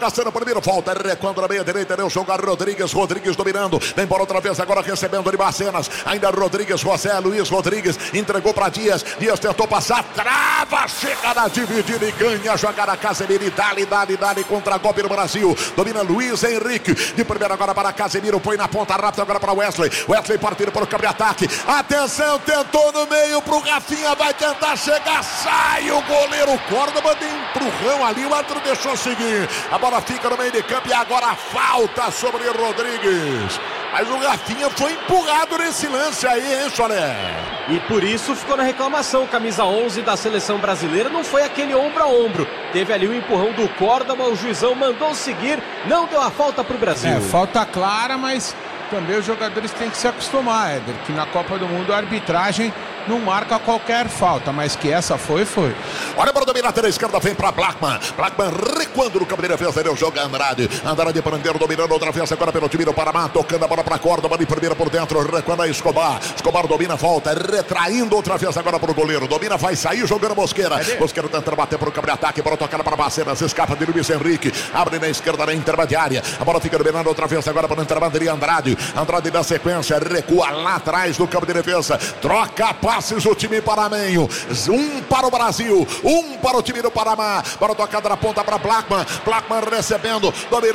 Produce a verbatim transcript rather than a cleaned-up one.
Caçando primeiro, volta, recuando na meia direita, deu jogo a Rodrigues, Rodrigues dominando, vem para outra vez agora recebendo de Bacenas, ainda Rodrigues, José Luiz Rodrigues, entregou para Dias, Dias tentou passar, trava, chega na dividida e ganha, jogada Casemiro, e dali, dali, dali, contra golpe no Brasil, domina Luiz Henrique, de primeiro agora para Casemiro, põe na ponta rápida agora para Wesley, Wesley partindo para o campo de ataque, atenção, tentou no meio pro Rafinha, vai tentar chegar, sai o goleiro Córdoba, deu um empurrão ali, o outro deixou seguir, a bola fica no meio de campo e agora falta sobre Rodrigues. Mas o Rafinha foi empurrado nesse lance aí, hein, Solé? E por isso ficou na reclamação. Camisa onze da seleção brasileira não foi aquele ombro a ombro. Teve ali o empurrão do Córdoba, o juizão mandou seguir, não deu a falta pro Brasil. É, falta clara, mas também os jogadores têm que se acostumar, Éder, que na Copa do Mundo a arbitragem não marca qualquer falta, mas que essa foi, foi. Olha para dominar pela esquerda, vem para Blackman. Blackman recuando no campo de defesa, deu jogo a Andrade. Andrade prendendo, dominando outra vez agora pelo time do Panamá, tocando a bola para Córdoba, de primeira por dentro, recuando a Escobar. Escobar domina, volta, retraindo outra vez agora para o goleiro. Domina, vai sair jogando Mosqueira. Mosqueira tentando bater para o campo de ataque, bola tocada para Bacenas, escapa de Luiz Henrique, abre na esquerda na intermediária. A bola fica dominando outra vez agora para o intermediário de Andrade. Andrade na sequência, recua lá atrás do campo de defesa, troca passes o time panamenho, um para o Brasil, um para o time do Panamá, para tocada na ponta para Blackman, Blackman recebendo, domina